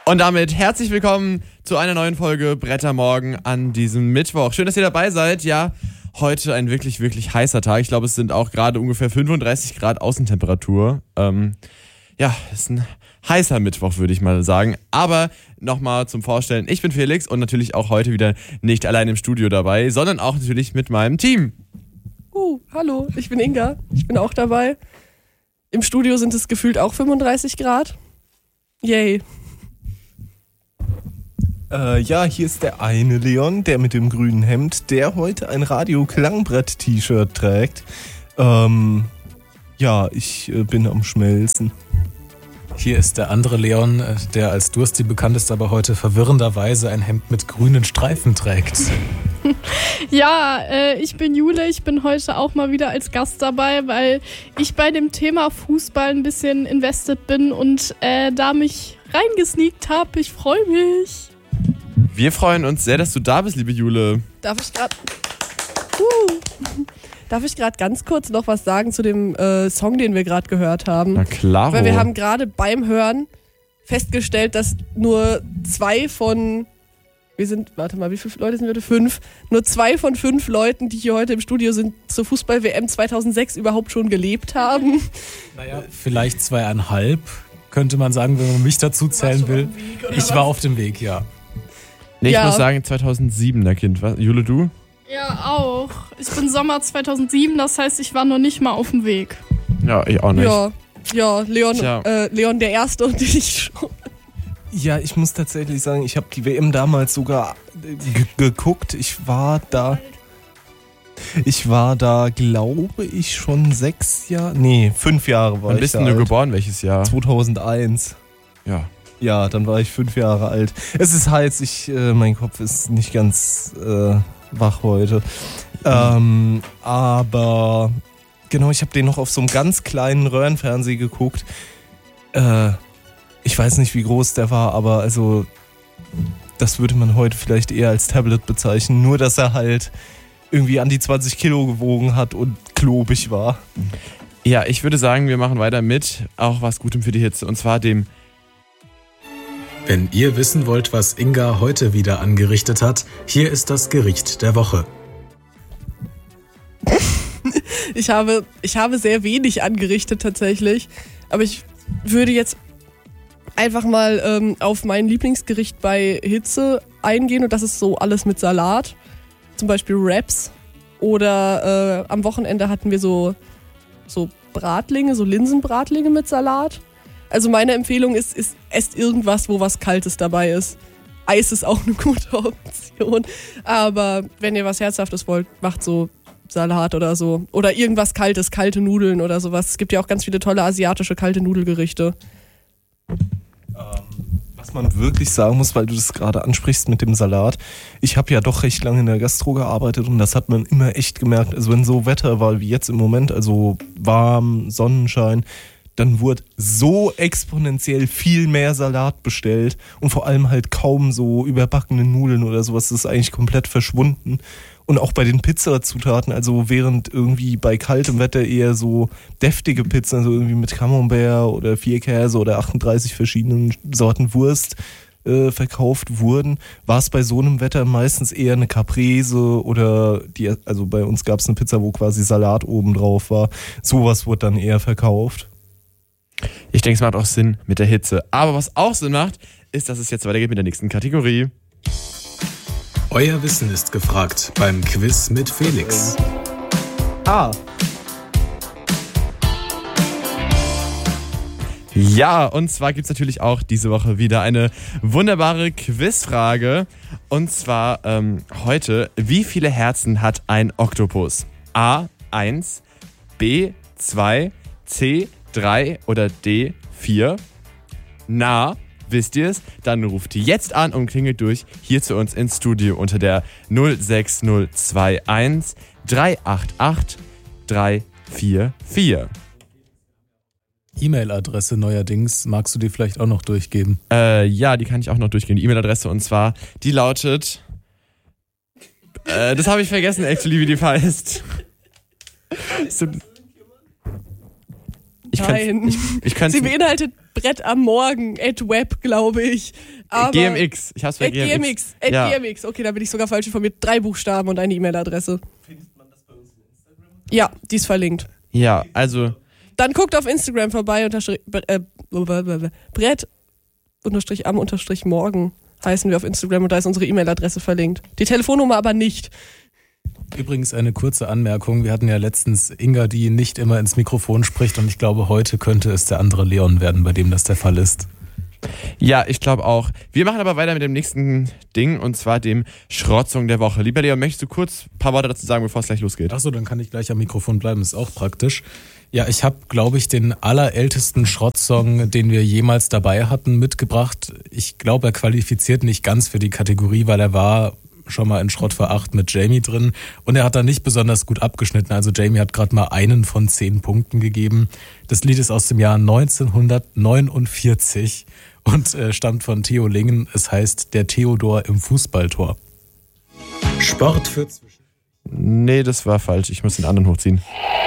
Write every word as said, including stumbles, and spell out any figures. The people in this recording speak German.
Und damit herzlich willkommen zu einer neuen Folge Brettermorgen an diesem Mittwoch. Schön, dass ihr dabei seid. Ja, heute ein wirklich, wirklich heißer Tag. Ich glaube, es sind auch gerade ungefähr fünfunddreißig Grad Außentemperatur. Ähm, ja, es ist ein heißer Mittwoch, würde ich mal sagen. Aber nochmal zum Vorstellen, ich bin Felix und natürlich auch heute wieder nicht allein im Studio dabei, sondern auch natürlich mit meinem Team. Uh, hallo, ich bin Inga. Ich bin auch dabei. Im Studio sind es gefühlt auch fünfunddreißig Grad. Yay. Äh, ja, hier ist der eine Leon, der mit dem grünen Hemd, der heute ein Radio-Klangbrett-T-Shirt trägt. Ähm, ja, ich äh, bin am Schmelzen. Hier ist der andere Leon, der als Dursti bekannt ist, aber heute verwirrenderweise ein Hemd mit grünen Streifen trägt. Ja, äh, ich bin Jule, ich bin heute auch mal wieder als Gast dabei, weil ich bei dem Thema Fußball ein bisschen invested bin und äh, da mich reingesneakt habe. Ich freue mich. Wir freuen uns sehr, dass du da bist, liebe Jule. Darf ich gerade uh, Darf ich gerade ganz kurz noch was sagen zu dem äh, Song, den wir gerade gehört haben? Na klar. Weil wir haben gerade beim Hören festgestellt, dass nur zwei von, wir sind, warte mal, wie viele Leute sind wir heute? Fünf. Nur zwei von fünf Leuten, die hier heute im Studio sind, zur Fußball-W M zweitausendsechs überhaupt schon gelebt haben. Naja, vielleicht zweieinhalb, könnte man sagen, wenn man mich dazu zählen will. Ich war auf dem Weg, ja. Nee, ich Ja. muss sagen zweitausendsiebener Kind. Was? Jule, du? Ja, auch. Ich bin Sommer zweitausendsieben, das heißt, ich war noch nicht mal auf dem Weg. Ja, ich auch nicht. Ja, ja, Leon, Tja. äh, Leon der Erste und ich schon. Ja, ich muss tatsächlich sagen, ich habe die W M damals sogar g- geguckt. Ich war da, ich war da, glaube ich, schon sechs Jahre, nee, fünf Jahre war Wann ich bist da denn du alt. geboren? Welches Jahr? zweitausendeins. Ja. Ja, dann war ich fünf Jahre alt. Es ist heiß, ich, äh, mein Kopf ist nicht ganz äh, wach heute. Ähm, aber genau, ich habe den noch auf so einem ganz kleinen Röhrenfernseher geguckt. Äh, ich weiß nicht, wie groß der war, aber also das würde man heute vielleicht eher als Tablet bezeichnen. Nur, dass er halt irgendwie an die zwanzig Kilo gewogen hat und klobig war. Ja, ich würde sagen, wir machen weiter mit auch was Gutem für die Hitze. Und zwar dem Wenn ihr wissen wollt, was Inga heute wieder angerichtet hat, hier ist das Gericht der Woche. Ich habe, ich habe sehr wenig angerichtet tatsächlich, aber ich würde jetzt einfach mal ähm, auf mein Lieblingsgericht bei Hitze eingehen und das ist so alles mit Salat, zum Beispiel Wraps oder äh, am Wochenende hatten wir so, so Bratlinge, so Linsenbratlinge mit Salat. Also meine Empfehlung ist, ist, esst irgendwas, wo was Kaltes dabei ist. Eis ist auch eine gute Option, aber wenn ihr was Herzhaftes wollt, macht so Salat oder so. Oder irgendwas Kaltes, kalte Nudeln oder sowas. Es gibt ja auch ganz viele tolle asiatische kalte Nudelgerichte. Was man wirklich sagen muss, weil du das gerade ansprichst mit dem Salat. Ich habe ja doch recht lange in der Gastro gearbeitet und das hat man immer echt gemerkt. Also wenn so Wetter war wie jetzt im Moment, also warm, Sonnenschein, dann wurde so exponentiell viel mehr Salat bestellt und vor allem halt kaum so überbackene Nudeln oder sowas. Das ist eigentlich komplett verschwunden. Und auch bei den Pizzazutaten, also während irgendwie bei kaltem Wetter eher so deftige Pizzen, also irgendwie mit Camembert oder vier Käse oder achtunddreißig verschiedenen Sorten Wurst äh, verkauft wurden, war es bei so einem Wetter meistens eher eine Caprese oder die, also bei uns gab es eine Pizza, wo quasi Salat oben drauf war. Sowas wurde dann eher verkauft. Ich denke, es macht auch Sinn mit der Hitze. Aber was auch Sinn macht, ist, dass es jetzt weitergeht mit der nächsten Kategorie. Euer Wissen ist gefragt beim Quiz mit Felix. Ah, Ja, und zwar gibt es natürlich auch diese Woche wieder eine wunderbare Quizfrage. Und zwar ähm, heute, wie viele Herzen hat ein Oktopus? A, eins, B, zwei, C, drei oder D, vier? Na, wisst ihr es? Dann ruft jetzt an und klingelt durch hier zu uns ins Studio unter der null sechs null zwei eins drei acht acht drei vier vier. E-Mail-Adresse neuerdings, magst du die vielleicht auch noch durchgeben? Äh, ja, die kann ich auch noch durchgehen. Die E-Mail-Adresse und zwar, die lautet... Äh, das habe ich vergessen, actually, wie die heißt. So, Ich Nein. kann's, ich, ich kann's, Sie beinhaltet Brett am Morgen, at web, glaube ich. Aber G M X. Ich hab's bei at G M X. G M X. At Ja. G M X. Okay, da bin ich sogar falsch informiert. Drei Buchstaben und eine E-Mail-Adresse. Findet man das bei uns in Instagram? Ja, die ist verlinkt. Ja, also Dann guckt auf Instagram vorbei, unterstrich, äh, Brett unterstrich am unterstrich morgen heißen wir auf Instagram und da ist unsere E-Mail-Adresse verlinkt. Die Telefonnummer aber nicht. Übrigens eine kurze Anmerkung. Wir hatten ja letztens Inga, die nicht immer ins Mikrofon spricht und ich glaube, heute könnte es der andere Leon werden, bei dem das der Fall ist. ja, ich glaube auch. Wir machen aber weiter mit dem nächsten Ding und zwar dem Schrottsong der Woche. Lieber Leon, möchtest du kurz ein paar Worte dazu sagen, bevor es gleich losgeht? Achso, dann kann ich gleich am Mikrofon bleiben, ist auch praktisch. Ja, ich habe, glaube ich, den allerältesten Schrottsong, den wir jemals dabei hatten, mitgebracht. Ich glaube, er qualifiziert nicht ganz für die Kategorie, weil er war schon mal in Schrott vor acht mit Jamie drin und er hat da nicht besonders gut abgeschnitten. Also Jamie hat gerade mal einen von zehn Punkten gegeben. Das Lied ist aus dem Jahr neunzehnhundertneunundvierzig und äh, stammt von Theo Lingen. Es heißt Der Theodor im Fußballtor. Sport für zwischen. Nee, das war falsch. Ich muss den anderen hochziehen.